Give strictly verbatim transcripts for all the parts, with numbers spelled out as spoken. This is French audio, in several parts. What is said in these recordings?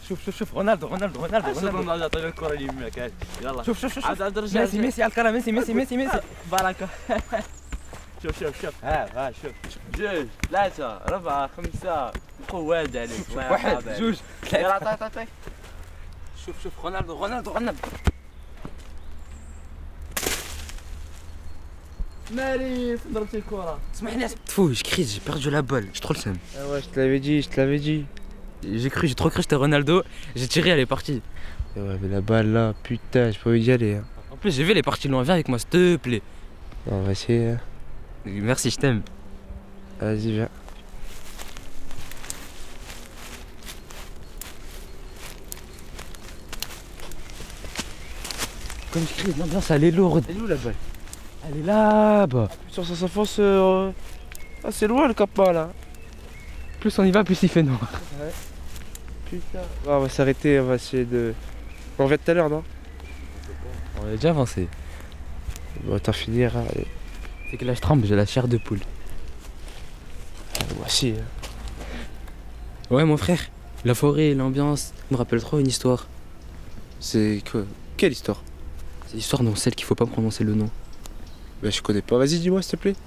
شوف شوف شوف رونالدو رونالدو رونالدو رونالدو رونالدو يعطيني الكره اليمين كاين يلا شوف شوف شوف عاد شوف عاد رجع ميسي ميسي على الكره ميسي ميسي ميسي ميسي بركه شوف شوف شوف ها ها شوف جوج ثلاثة أربعة خمسة قواد عليك شوف شوف واحد جوج يلا ثلاثة عطي عطي عطي شوف شوف رونالدو رونالدو رونالدو مالي ضربتي الكرة اسمح لي تفو je crie j'ai perdu la balle j'ai trop le seum Ah ouais, je te l'avais dit, je te l'avais dit. j'ai cru j'ai trop cru que j'étais Ronaldo j'ai tiré elle est partie Et ouais, mais la balle là, putain, j'ai pas envie d'y aller. Hein. en plus j'ai vu elle est partie loin viens avec moi s'il te plaît On va essayer. Hein. merci je t'aime Vas-y, viens. comme je crie l'ambiance elle est lourde Elle est où la balle? elle est là-bas Sur ça s'enfonce. Euh... Ah, c'est loin le cap-pas là. plus on y va plus il fait noir Putain. Ah, on va s'arrêter, on va essayer de. On revient tout à l'heure, non? on a déjà avancé Bon, autant finir. Hein. Allez. c'est que là je tremble j'ai la chair de poule Voici. Hein. ouais mon frère la forêt l'ambiance me rappelle trop une histoire C'est quoi? Quelle histoire? c'est l'histoire dont celle qu'il faut pas prononcer le nom Bah, je connais pas. Vas-y, dis-moi s'il te plaît.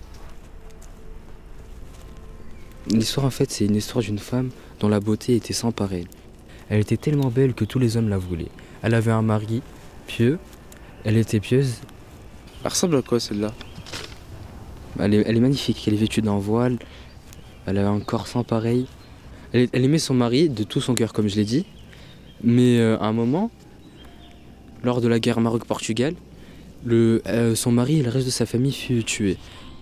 l'histoire en fait c'est une histoire d'une femme dont la beauté était sans pareil. Elle était tellement belle que tous les hommes la voulaient. Elle avait un mari pieux, elle était pieuse, Elle ressemble à quoi celle-là? elle est, elle est magnifique, elle est vêtue d'un voile, elle avait un corps sans pareil. Elle, elle aimait son mari de tout son cœur comme je l'ai dit, mais euh, à un moment, lors de la guerre Maroc-Portugal, le, euh, son mari et le reste de sa famille fut tué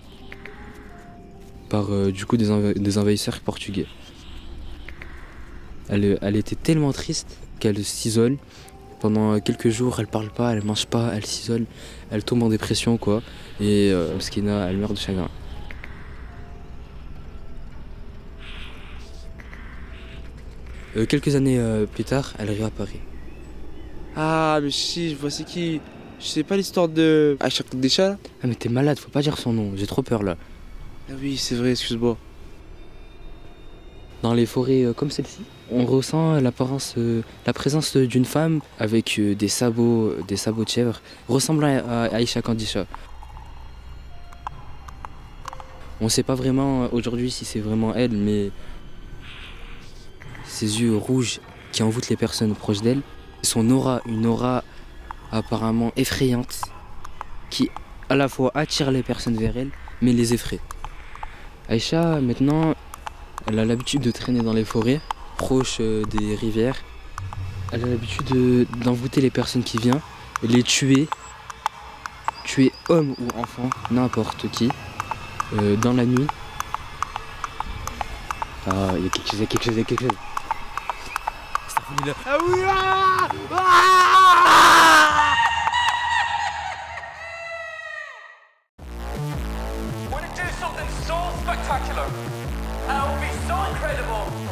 par euh, du coup des, env- des envahisseurs portugais. Elle, elle était tellement triste qu'elle s'isole. Pendant quelques jours, elle parle pas, elle mange pas, elle s'isole, elle tombe en dépression quoi. Et euh, Mskina, elle meurt de chagrin. Euh, quelques années euh, plus tard, elle réapparaît. Ah, mais si, je vois c'est qui. Je sais pas l'histoire de. Aïcha Koudécha là? Ah mais t'es malade, faut pas dire son nom, j'ai trop peur là. Ah oui, c'est vrai, excuse-moi. Dans les forêts euh, comme celle-ci, on ressent l'apparence, euh, la présence euh, d'une femme avec euh, des sabots, euh, des sabots de chèvre, ressemblant à, à Aïcha Kandisha. On sait pas vraiment euh, aujourd'hui si c'est vraiment elle, mais ses yeux rouges qui envoûtent les personnes proches d'elle, son aura, une aura apparemment effrayante, qui à la fois attire les personnes vers elle, mais les effraie. Aïcha, maintenant, elle a l'habitude de traîner dans les forêts, proche euh, des rivières. Elle a l'habitude de- d'envoûter les personnes qui viennent, et les tuer, tuer hommes ou enfants, n'importe qui, euh, dans la nuit. Ah, il y a quelque chose, il y a quelque chose, il y a quelque chose. Ah oui! Ah When it do something so spectacular, and it will be so incredible